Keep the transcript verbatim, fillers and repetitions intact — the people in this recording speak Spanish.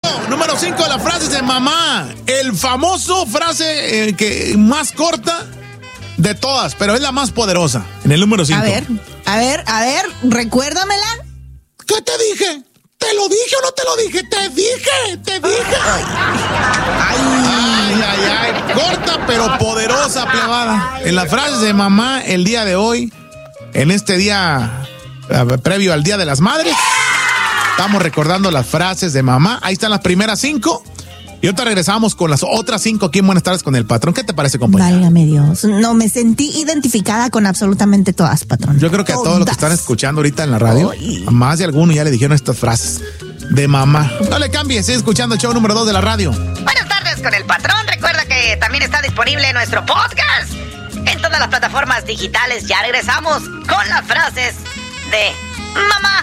número cinco, las frases de mamá. El famoso frase eh, que más corta de todas, pero es la más poderosa. En el número cinco. A ver, a ver, a ver, recuérdamela. ¿Qué te dije? ¿Te lo dije o no te lo dije? Te dije, te dije. Ay, ay, ay, ay. Corta pero poderosa, plebada. En las frases de mamá el día de hoy, en este día uh, previo al Día de las Madres, estamos recordando las frases de mamá. Ahí están las primeras cinco. Y ahorita regresamos con las otras cinco aquí en Buenas Tardes con el Patrón. ¿Qué te parece, compañero? Válgame Dios. No, me sentí identificada con absolutamente todas, patrón. Yo creo que todas. A todos los que están escuchando ahorita en la radio, Ay. a más de alguno ya le dijeron estas frases de mamá. No le cambies, sigue escuchando el show número dos de la radio. Buenas tardes con el Patrón. Recuerda que también está disponible nuestro podcast en todas las plataformas digitales. Ya regresamos con las frases de mamá.